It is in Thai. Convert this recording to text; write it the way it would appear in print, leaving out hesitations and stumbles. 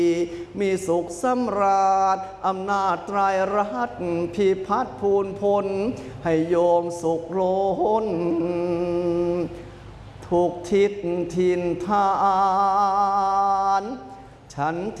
มีสุขสำราญอำนาจไตรรัตน์พิพัฒน์พูนพลให้โยมสุขล้นทุกทิศถิ่นฐานฉัน